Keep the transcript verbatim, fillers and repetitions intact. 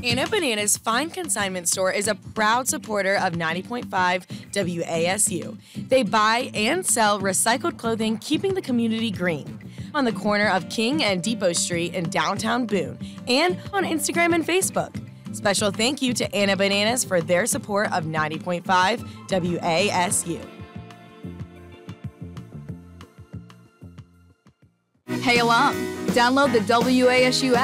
Anna Bananas Fine Consignment Store is a proud supporter of ninety point five W A S U. They buy and sell recycled clothing, keeping the community green. On the corner of King and Depot Street in downtown Boone, and on Instagram and Facebook. Special thank you to Anna Bananas for their support of ninety point five W A S U. Hey alum, download the W A S U app